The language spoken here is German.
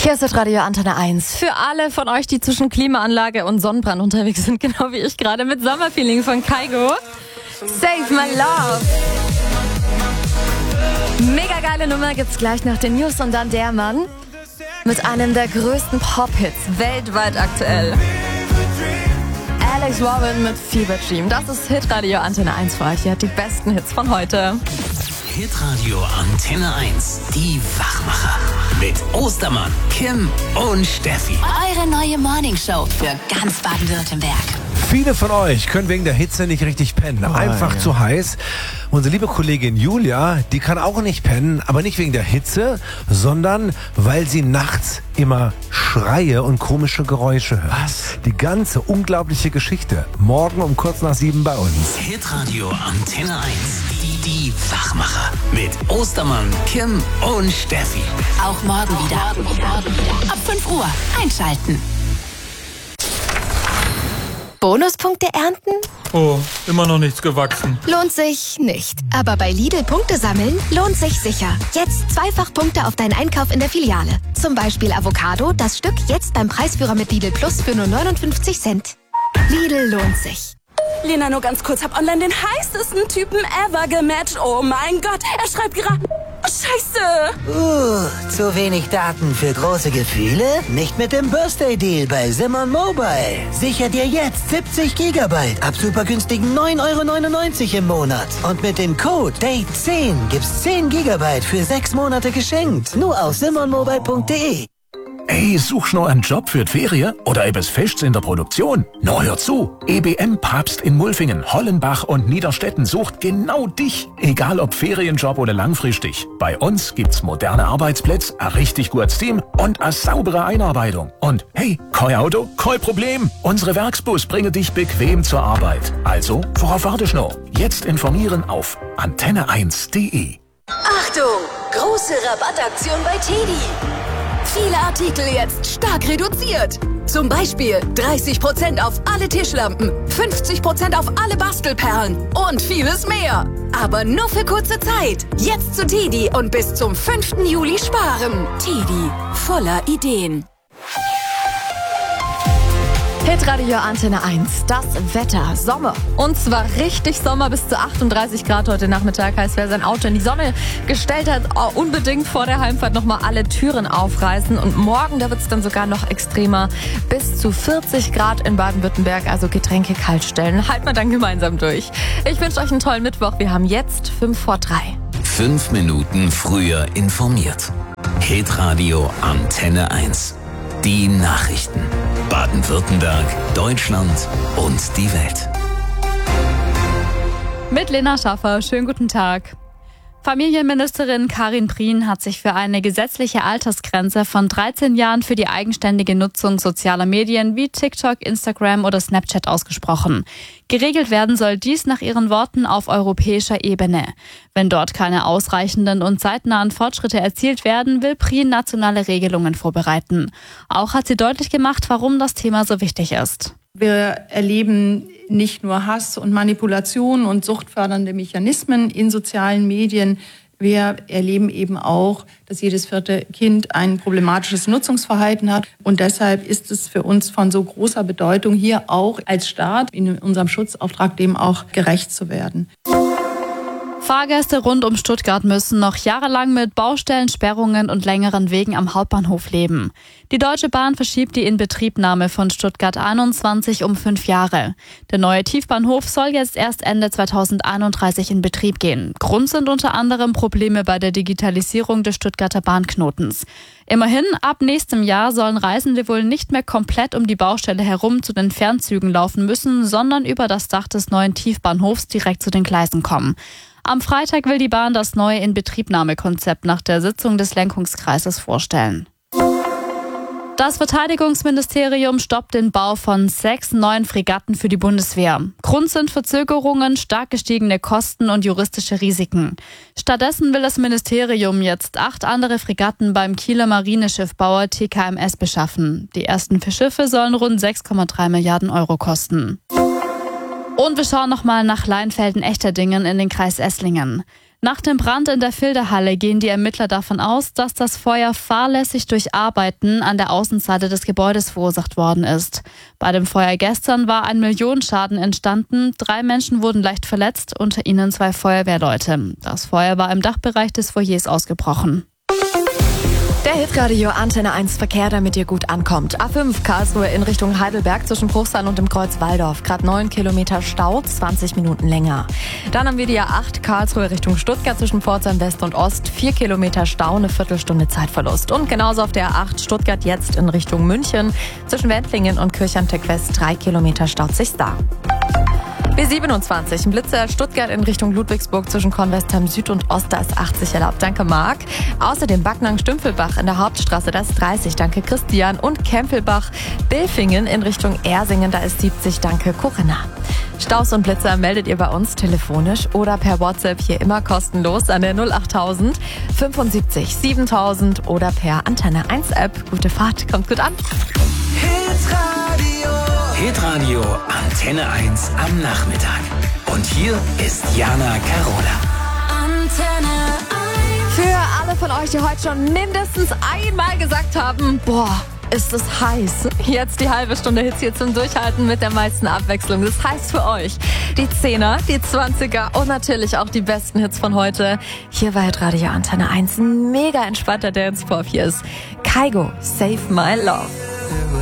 Hier ist das Radio Antenne 1. Für alle von euch, die zwischen Klimaanlage und Sonnenbrand unterwegs sind, genau wie ich gerade mit Sommerfeeling von Kygo. Save my love. Mega geile Nummer gibt's gleich nach den News und dann der Mann mit einem der größten Pop-Hits weltweit aktuell. Alex Warren mit Fever Dream. Das ist Hitradio Antenne 1 für euch. Ihr habt die besten Hits von heute. Hitradio Antenne 1, die Wachmacher. Mit Ostermann, Kim und Steffi. Eure neue Morningshow für ganz Baden-Württemberg. Viele von euch können wegen der Hitze nicht richtig pennen. Einfach zu heiß. Unsere liebe Kollegin Julia, die kann auch nicht pennen, aber nicht wegen der Hitze, sondern weil sie nachts immer Schreie und komische Geräusche hört. Was? Die ganze unglaubliche Geschichte. Morgen um kurz nach 7 bei uns. Hitradio Antenne 1, die Wachmacher. Mit Ostermann, Kim und Steffi. Auch morgen wieder. Ab 5 Uhr einschalten. Bonuspunkte ernten? Oh, immer noch nichts gewachsen. Lohnt sich nicht. Aber bei Lidl Punkte sammeln lohnt sich sicher. Jetzt zweifach Punkte auf deinen Einkauf in der Filiale. Zum Beispiel Avocado, das Stück jetzt beim Preisführer mit Lidl Plus für nur 59 Cent. Lidl lohnt sich. Lena, nur ganz kurz, hab online den heißesten Typen ever gematcht. Oh mein Gott, er schreibt gerade... Scheiße! Zu wenig Daten für große Gefühle? Nicht mit dem Birthday Deal bei Simon Mobile. Sicher dir jetzt 70 Gigabyte ab super günstigen 9,99 € im Monat. Und mit dem Code DATE10 gibt's 10 Gigabyte für 6 Monate geschenkt. Nur auf simonmobile.de. Ey, suchst noch einen Job für die Ferien oder etwas Festes in der Produktion? Na, hör zu. EBM Papst in Mulfingen, Hollenbach und Niederstetten sucht genau dich. Egal ob Ferienjob oder langfristig. Bei uns gibt's moderne Arbeitsplätze, ein richtig gutes Team und eine saubere Einarbeitung. Und hey, kein Auto, kein Problem. Unsere Werksbus bringen dich bequem zur Arbeit. Also, worauf wartest du noch? Jetzt informieren auf antenne1.de. Achtung! Große Rabattaktion bei TEDi. Viele Artikel jetzt stark reduziert. Zum Beispiel 30% auf alle Tischlampen, 50% auf alle Bastelperlen und vieles mehr. Aber nur für kurze Zeit. Jetzt zu TEDi und bis zum 5. Juli sparen. TEDi, voller Ideen. Hitradio Antenne 1, das Wetter, Sommer. Und zwar richtig Sommer, bis zu 38 Grad heute Nachmittag. Heißt, wer sein Auto in die Sonne gestellt hat, unbedingt vor der Heimfahrt nochmal alle Türen aufreißen. Und morgen, da wird es dann sogar noch extremer, bis zu 40 Grad in Baden-Württemberg. Also Getränke kalt stellen. Halten wir dann gemeinsam durch. Ich wünsche euch einen tollen Mittwoch. Wir haben jetzt 2:55. 5 Minuten früher informiert. Hitradio Antenne 1. Die Nachrichten. Baden-Württemberg, Deutschland und die Welt. Mit Lena Schaffer. Schönen guten Tag. Familienministerin Karin Prien hat sich für eine gesetzliche Altersgrenze von 13 Jahren für die eigenständige Nutzung sozialer Medien wie TikTok, Instagram oder Snapchat ausgesprochen. Geregelt werden soll dies nach ihren Worten auf europäischer Ebene. Wenn dort keine ausreichenden und zeitnahen Fortschritte erzielt werden, will Prien nationale Regelungen vorbereiten. Auch hat sie deutlich gemacht, warum das Thema so wichtig ist. Wir erleben nicht nur Hass und Manipulation und suchtfördernde Mechanismen in sozialen Medien. Wir erleben eben auch, dass jedes 4. Kind ein problematisches Nutzungsverhalten hat. Und deshalb ist es für uns von so großer Bedeutung, hier auch als Staat in unserem Schutzauftrag dem auch gerecht zu werden. Fahrgäste rund um Stuttgart müssen noch jahrelang mit Baustellen, Sperrungen und längeren Wegen am Hauptbahnhof leben. Die Deutsche Bahn verschiebt die Inbetriebnahme von Stuttgart 21 um 5 Jahre. Der neue Tiefbahnhof soll jetzt erst Ende 2031 in Betrieb gehen. Grund sind unter anderem Probleme bei der Digitalisierung des Stuttgarter Bahnknotens. Immerhin, ab nächstem Jahr sollen Reisende wohl nicht mehr komplett um die Baustelle herum zu den Fernzügen laufen müssen, sondern über das Dach des neuen Tiefbahnhofs direkt zu den Gleisen kommen. Am Freitag will die Bahn das neue Inbetriebnahmekonzept nach der Sitzung des Lenkungskreises vorstellen. Das Verteidigungsministerium stoppt den Bau von 6 neuen Fregatten für die Bundeswehr. Grund sind Verzögerungen, stark gestiegene Kosten und juristische Risiken. Stattdessen will das Ministerium jetzt 8 andere Fregatten beim Kieler Marineschiffbauer TKMS beschaffen. Die ersten 4 Schiffe sollen rund 6,3 Milliarden Euro kosten. Und wir schauen nochmal nach Leinfelden-Echterdingen in den Kreis Esslingen. Nach dem Brand in der Filderhalle gehen die Ermittler davon aus, dass das Feuer fahrlässig durch Arbeiten an der Außenseite des Gebäudes verursacht worden ist. Bei dem Feuer gestern war ein Millionenschaden entstanden. 3 Menschen wurden leicht verletzt, unter ihnen 2 Feuerwehrleute. Das Feuer war im Dachbereich des Foyers ausgebrochen. Der Hitradio Antenne 1 Verkehr, damit ihr gut ankommt. A5 Karlsruhe in Richtung Heidelberg zwischen Bruchsal und dem Kreuz Walldorf. Gerade 9 Kilometer Stau, 20 Minuten länger. Dann haben wir die A8 Karlsruhe Richtung Stuttgart zwischen Pforzheim West und Ost. 4 Kilometer Stau, eine Viertelstunde Zeitverlust. Und genauso auf der A8 Stuttgart jetzt in Richtung München. Zwischen Wendlingen und Kirchham-Tech West 3 Kilometer staut sich da. B27, ein Blitzer Stuttgart in Richtung Ludwigsburg zwischen Kornwestheim Süd und Ost, da ist 80 erlaubt. Danke, Marc. Außerdem Backnang-Stümpfelbach in der Hauptstraße, da ist 30. Danke, Christian. Und Kempelbach-Bilfingen in Richtung Ersingen, da ist 70. Danke, Corinna. Staus und Blitzer meldet ihr bei uns telefonisch oder per WhatsApp hier immer kostenlos an der 08000 75 7000 oder per Antenne 1 App. Gute Fahrt, kommt gut an. Hitradio Antenne 1 am Nachmittag. Und hier ist Jana Carola. Antenne 1. Für alle von euch, die heute schon mindestens einmal gesagt haben, boah, ist es heiß. Jetzt die halbe Stunde Hits hier zum Durchhalten mit der meisten Abwechslung. Das heißt für euch die 10er, die 20er und natürlich auch die besten Hits von heute. Hier bei Hitradio Antenne 1 ein mega entspannter Dance-Pop. Hier ist Kygo, Save My Love.